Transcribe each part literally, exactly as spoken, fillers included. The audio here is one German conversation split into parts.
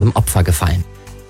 zum Opfer gefallen.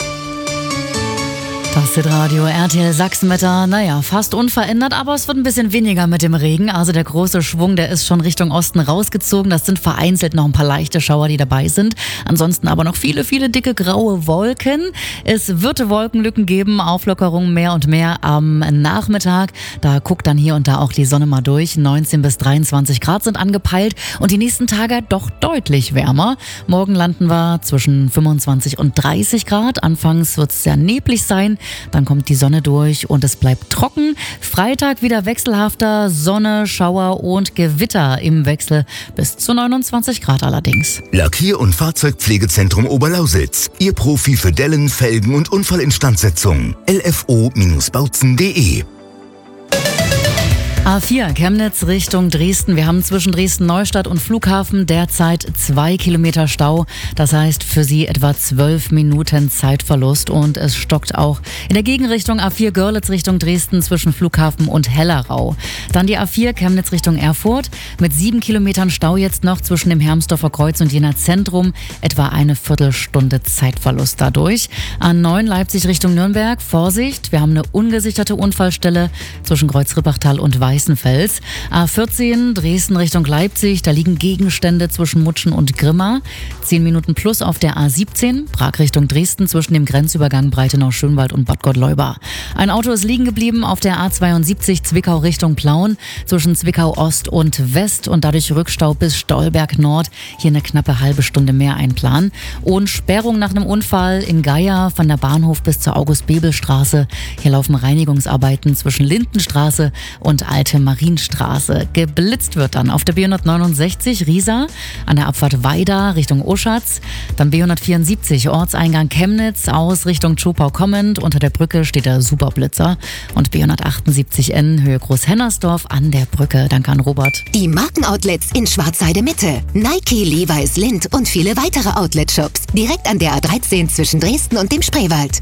Das Hitradio R T L Sachsenwetter, naja, fast unverändert, aber es wird ein bisschen weniger mit dem Regen. Also der große Schwung, der ist schon Richtung Osten rausgezogen. Das sind vereinzelt noch ein paar leichte Schauer, die dabei sind. Ansonsten aber noch viele, viele dicke graue Wolken. Es wird Wolkenlücken geben, Auflockerungen mehr und mehr am Nachmittag. Da guckt dann hier und da auch die Sonne mal durch. neunzehn bis dreiundzwanzig Grad sind angepeilt und die nächsten Tage doch deutlich wärmer. Morgen landen wir zwischen fünfundzwanzig und dreißig Grad. Anfangs wird es sehr neblig sein. Dann kommt die Sonne durch und es bleibt trocken. Freitag wieder wechselhafter, Sonne, Schauer und Gewitter im Wechsel bis zu neunundzwanzig Grad allerdings. Lackier- und Fahrzeugpflegezentrum Oberlausitz. Ihr Profi für Dellen, Felgen und Unfallinstandsetzung. L F O Bautzen punkt de. A vier, Chemnitz Richtung Dresden. Wir haben zwischen Dresden-Neustadt und Flughafen derzeit zwei Kilometer Stau. Das heißt für Sie etwa zwölf Minuten Zeitverlust. Und es stockt auch in der Gegenrichtung A vier Görlitz Richtung Dresden zwischen Flughafen und Hellerau. Dann die A vier Chemnitz Richtung Erfurt mit sieben Kilometern Stau jetzt noch zwischen dem Hermsdorfer Kreuz und Jena Zentrum. Etwa eine Viertelstunde Zeitverlust dadurch. A neun Leipzig Richtung Nürnberg. Vorsicht, wir haben eine ungesicherte Unfallstelle zwischen Kreuz-Rippachtal und Weißenfels. A vierzehn Dresden Richtung Leipzig, da liegen Gegenstände zwischen Mutschen und Grimma. zehn Minuten plus auf der A siebzehn, Prag Richtung Dresden zwischen dem Grenzübergang Breitenau-Schönwald und Bad Gottleuba. Ein Auto ist liegen geblieben auf der A zweiundsiebzig Zwickau Richtung Plauen zwischen Zwickau Ost und West und dadurch Rückstau bis Stolberg Nord. Hier eine knappe halbe Stunde mehr einplanen. Und Sperrung nach einem Unfall in Geier von der Bahnhof bis zur August-Bebel-Straße. Hier laufen Reinigungsarbeiten zwischen Lindenstraße und Alte Marienstraße. Geblitzt wird dann auf der B hundertneunundsechzig Riesa, an der Abfahrt Weida Richtung Oschatz, dann B hundertvierundsiebzig Ortseingang Chemnitz aus Richtung Zschopau kommend. Unter der Brücke steht der Superblitzer und B hundertachtundsiebzig N Höhe Großhennersdorf an der Brücke. Danke an Robert. Die Markenoutlets in Schwarzheide Mitte. Nike, Levi's, Lindt und viele weitere Outlet-Shops. Direkt an der A dreizehn zwischen Dresden und dem Spreewald.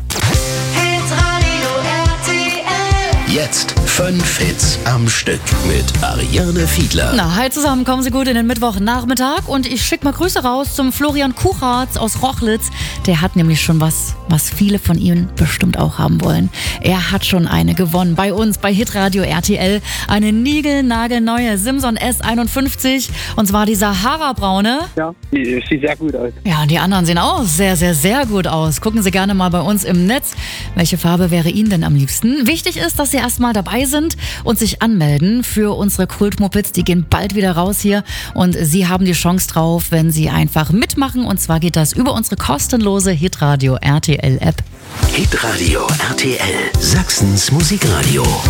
Jetzt fünf Hits am Stück mit Ariane Fiedler. Na, hi zusammen, kommen Sie gut in den Mittwochnachmittag und ich schicke mal Grüße raus zum Florian Kuchartz aus Rochlitz. Der hat nämlich schon was, was viele von Ihnen bestimmt auch haben wollen. Er hat schon eine gewonnen bei uns, bei Hitradio R T L. Eine niegelnagelneue Simson S einundfünfzig und zwar die Sahara-braune. Ja, die sieht sehr gut aus. Ja, und die anderen sehen auch sehr, sehr, sehr gut aus. Gucken Sie gerne mal bei uns im Netz. Welche Farbe wäre Ihnen denn am liebsten? Wichtig ist, dass Sie erstmal dabei sind und sich anmelden für unsere Kultmopeds. Die gehen bald wieder raus hier und Sie haben die Chance drauf, wenn Sie einfach mitmachen. Und zwar geht das über unsere kostenlose Hitradio R T L App. Hitradio R T L, Sachsens Musikradio.